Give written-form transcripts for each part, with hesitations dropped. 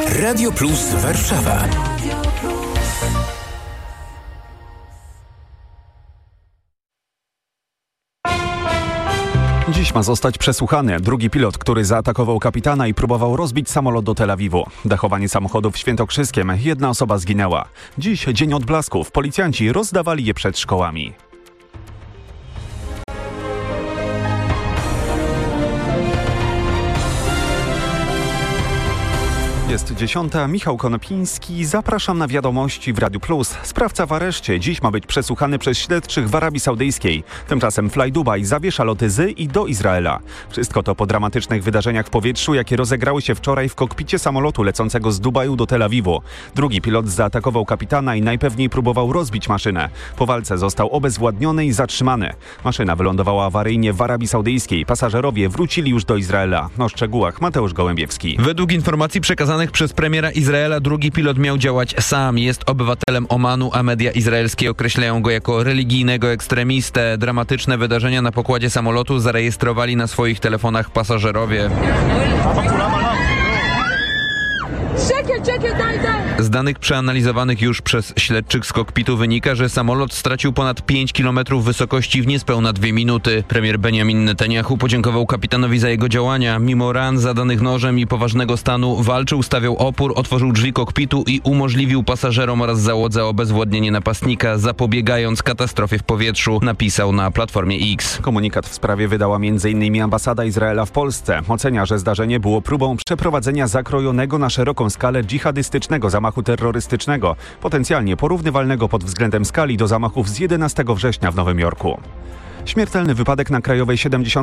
Radio Plus Warszawa. Dziś ma zostać przesłuchany drugi pilot, który zaatakował kapitana i próbował rozbić samolot do Tel Awiwu. Dachowanie samochodu w Świętokrzyskiem. Jedna osoba zginęła. Dziś dzień odblasków. Policjanci rozdawali je przed szkołami. Jest 10. Michał Konopiński. Zapraszam na wiadomości w Radiu Plus. Sprawca w areszcie. Dziś ma być przesłuchany przez śledczych w Arabii Saudyjskiej. Tymczasem Fly Dubai zawiesza loty z i do Izraela. Wszystko to po dramatycznych wydarzeniach w powietrzu, jakie rozegrały się wczoraj w kokpicie samolotu lecącego z Dubaju do Tel Awiwu. Drugi pilot zaatakował kapitana i najpewniej próbował rozbić maszynę. Po walce został obezwładniony i zatrzymany. Maszyna wylądowała awaryjnie w Arabii Saudyjskiej. Pasażerowie wrócili już do Izraela. O szczegółach Mateusz Gołębiewski. Według informacji przekazanych przez premiera Izraela drugi pilot miał działać sam. Jest obywatelem Omanu, a media izraelskie określają go jako religijnego ekstremistę. Dramatyczne wydarzenia na pokładzie samolotu zarejestrowali na swoich telefonach pasażerowie. Z danych przeanalizowanych już przez śledczych z kokpitu wynika, że samolot stracił ponad 5 km wysokości w niespełna 2 minuty. Premier Benjamin Netanyahu podziękował kapitanowi za jego działania. Mimo ran zadanych nożem i poważnego stanu walczył, stawiał opór, otworzył drzwi kokpitu i umożliwił pasażerom oraz załodze obezwładnienie napastnika, zapobiegając katastrofie w powietrzu, napisał na Platformie X. Komunikat w sprawie wydała m.in. ambasada Izraela w Polsce. Ocenia, że zdarzenie było próbą przeprowadzenia zakrojonego na szeroką skalę dżihadystycznego zamachu terrorystycznego, potencjalnie porównywalnego pod względem skali do zamachów z 11 września w Nowym Jorku. Śmiertelny wypadek na Krajowej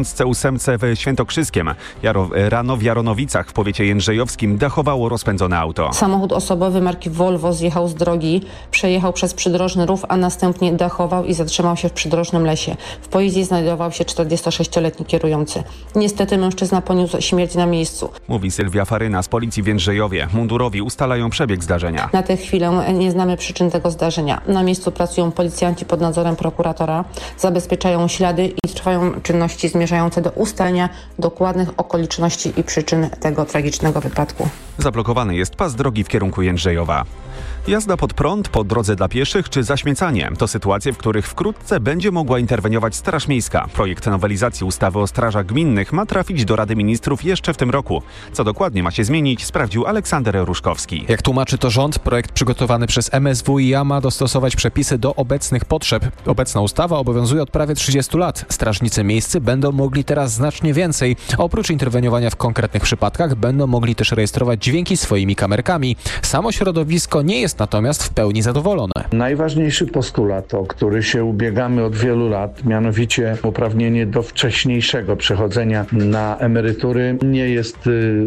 78 w Świętokrzyskiem. Rano w Jaronowicach w powiecie jędrzejowskim dachowało rozpędzone auto. Samochód osobowy marki Volvo zjechał z drogi, przejechał przez przydrożny rów, a następnie dachował i zatrzymał się w przydrożnym lesie. W pojeździe znajdował się 46-letni kierujący. Niestety mężczyzna poniósł śmierć na miejscu. Mówi Sylwia Faryna z policji w Jędrzejowie. Mundurowi ustalają przebieg zdarzenia. Na tę chwilę nie znamy przyczyn tego zdarzenia. Na miejscu pracują policjanci pod nadzorem prokuratora, zabezpieczają ślady i trwają czynności zmierzające do ustalenia dokładnych okoliczności i przyczyn tego tragicznego wypadku. Zablokowany jest pas drogi w kierunku Jędrzejowa. Jazda pod prąd, po drodze dla pieszych czy zaśmiecanie to sytuacje, w których wkrótce będzie mogła interweniować Straż Miejska. Projekt nowelizacji ustawy o strażach gminnych ma trafić do Rady Ministrów jeszcze w tym roku. Co dokładnie ma się zmienić, sprawdził Aleksander Ruszkowski. Jak tłumaczy to rząd, projekt przygotowany przez MSWiA ma dostosować przepisy do obecnych potrzeb. Obecna ustawa obowiązuje od prawie 30 lat. Strażnicy miejscy będą mogli teraz znacznie więcej. Oprócz interweniowania w konkretnych przypadkach będą mogli też rejestrować dźwięki swoimi kamerkami. Samo środowisko nie jest natomiast w pełni zadowolone. Najważniejszy postulat, o który się ubiegamy od wielu lat, mianowicie uprawnienie do wcześniejszego przechodzenia na emerytury, nie jest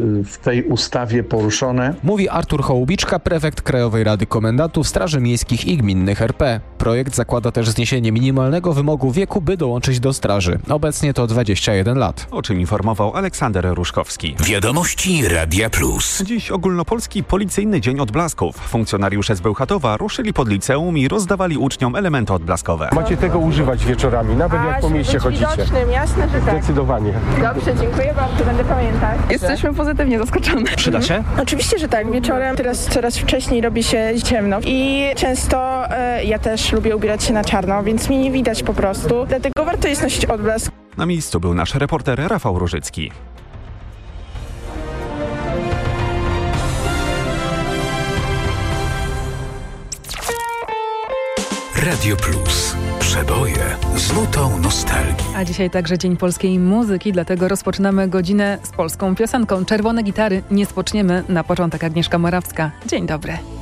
w tej ustawie poruszone. Mówi Artur Hołubiczka, prefekt Krajowej Rady Komendantów Straży Miejskich i Gminnych RP. Projekt zakłada też zniesienie minimalnego wymogu wieku, by dołączyć do straży. Obecnie to 21 lat. O czym informował Aleksander Ruszkowski. Wiadomości Radia Plus. Dziś ogólnopolski policyjny dzień odblasków. Funkcjonariusze z Bełchatowa ruszyli pod liceum i rozdawali uczniom elementy odblaskowe. Macie tego używać wieczorami, nawet jak po mieście chodzicie. Widocznym, jasne, że tak. Zdecydowanie. Dobrze, dziękuję bardzo, będę pamiętać. Jesteśmy pozytywnie zaskoczone. Przyda się? Oczywiście, że tak. Wieczorem teraz coraz wcześniej robi się ciemno i często ja też lubię ubierać się na czarno, więc mnie nie widać po prostu. Dlatego warto jest nosić odblask. Na miejscu był nasz reporter Rafał Różycki. Radio Plus. Przeboje z nutą nostalgii. A dzisiaj także Dzień Polskiej Muzyki, dlatego rozpoczynamy godzinę z polską piosenką. Czerwone gitary nie spoczniemy. Na początek Agnieszka Morawska. Dzień dobry.